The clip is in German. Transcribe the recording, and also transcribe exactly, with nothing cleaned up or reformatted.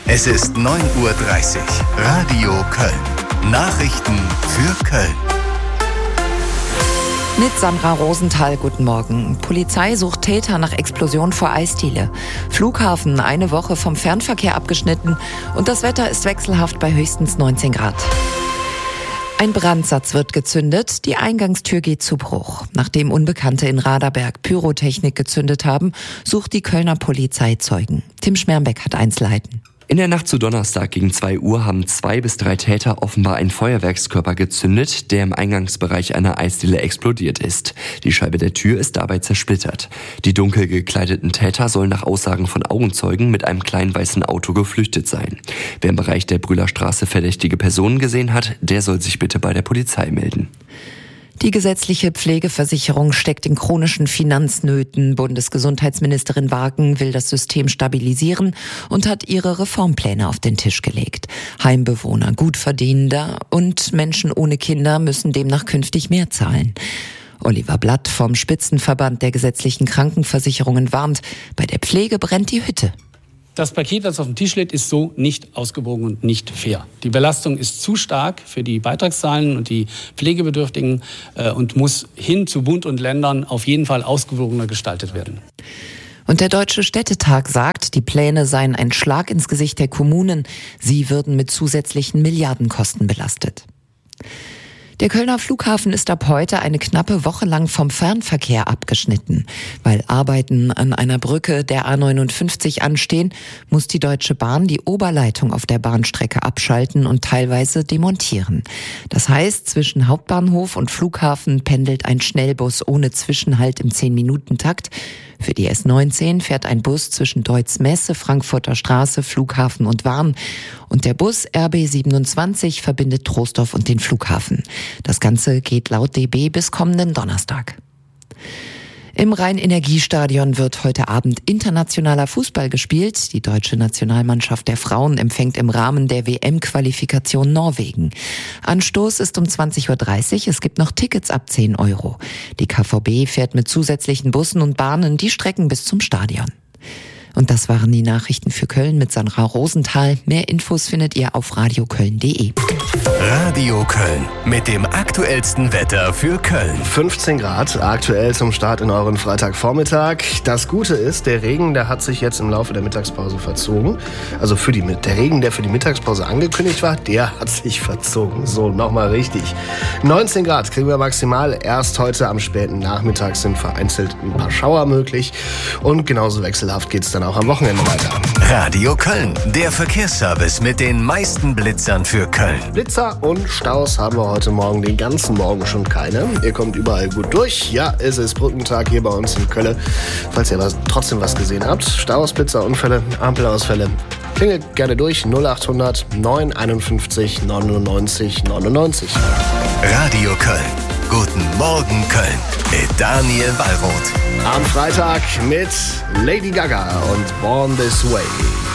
Es ist neun Uhr dreißig. Radio Köln. Nachrichten für Köln. Mit Sandra Rosenthal, guten Morgen. Polizei sucht Täter nach Explosion vor Eisdiele. Flughafen eine Woche vom Fernverkehr abgeschnitten und das Wetter ist wechselhaft bei höchstens neunzehn Grad. Ein Brandsatz wird gezündet, die Eingangstür geht zu Bruch. Nachdem Unbekannte in Raderberg Pyrotechnik gezündet haben, sucht die Kölner Polizei Zeugen. Tim Schmermbeck hat Einzelheiten. In der Nacht zu Donnerstag gegen zwei Uhr haben zwei bis drei Täter offenbar einen Feuerwerkskörper gezündet, der im Eingangsbereich einer Eisdiele explodiert ist. Die Scheibe der Tür ist dabei zersplittert. Die dunkel gekleideten Täter sollen nach Aussagen von Augenzeugen mit einem kleinen weißen Auto geflüchtet sein. Wer im Bereich der Brühlerstraße verdächtige Personen gesehen hat, der soll sich bitte bei der Polizei melden. Die gesetzliche Pflegeversicherung steckt in chronischen Finanznöten. Bundesgesundheitsministerin Wagen will das System stabilisieren und hat ihre Reformpläne auf den Tisch gelegt. Heimbewohner, Gutverdienende und Menschen ohne Kinder müssen demnach künftig mehr zahlen. Oliver Blatt vom Spitzenverband der gesetzlichen Krankenversicherungen warnt, bei der Pflege brennt die Hütte. Das Paket, das auf dem Tisch liegt, ist so nicht ausgewogen und nicht fair. Die Belastung ist zu stark für die Beitragszahlen und die Pflegebedürftigen äh, und muss hin zu Bund und Ländern auf jeden Fall ausgewogener gestaltet werden. Und der Deutsche Städtetag sagt, die Pläne seien ein Schlag ins Gesicht der Kommunen. Sie würden mit zusätzlichen Milliardenkosten belastet. Der Kölner Flughafen ist ab heute eine knappe Woche lang vom Fernverkehr abgeschnitten. Weil Arbeiten an einer Brücke der A neunundfünfzig anstehen, muss die Deutsche Bahn die Oberleitung auf der Bahnstrecke abschalten und teilweise demontieren. Das heißt, zwischen Hauptbahnhof und Flughafen pendelt ein Schnellbus ohne Zwischenhalt im zehn-Minuten-Takt. Für die S neunzehn fährt ein Bus zwischen Deutz Messe, Frankfurter Straße, Flughafen und Warn. Und der Bus R B siebenundzwanzig verbindet Troisdorf und den Flughafen. Das Ganze geht laut D B bis kommenden Donnerstag. Im Rhein-Energiestadion wird heute Abend internationaler Fußball gespielt. Die deutsche Nationalmannschaft der Frauen empfängt im Rahmen der W M-Qualifikation Norwegen. Anstoß ist um zwanzig Uhr dreißig. Es gibt noch Tickets ab zehn Euro. Die K V B fährt mit zusätzlichen Bussen und Bahnen die Strecken bis zum Stadion. Und das waren die Nachrichten für Köln mit Sandra Rosenthal. Mehr Infos findet ihr auf radio köln punkt de. Radio Köln mit dem aktuellsten Wetter für Köln. fünfzehn Grad aktuell zum Start in euren Freitagvormittag. Das Gute ist, der Regen, der hat sich jetzt im Laufe der Mittagspause verzogen. Also für die, der Regen, der für die Mittagspause angekündigt war, der hat sich verzogen. So, nochmal richtig. neunzehn Grad kriegen wir maximal. Erst heute am späten Nachmittag sind vereinzelt ein paar Schauer möglich. Und genauso wechselhaft geht es dann auch am Wochenende weiter. Radio Köln, der Verkehrsservice mit den meisten Blitzern für Köln. Blitzer und Staus haben wir heute Morgen den ganzen Morgen schon keine. Ihr kommt überall gut durch. Ja, es ist Brückentag hier bei uns in Köln. Falls ihr was, trotzdem was gesehen habt. Staus, Blitzer, Unfälle, Ampelausfälle. Klingelt gerne durch. null achthundert neun einundfünfzig neunundneunzig neunundneunzig. Radio Köln. Guten Morgen Köln mit Daniel Wallroth. Am Freitag mit Lady Gaga und Born This Way.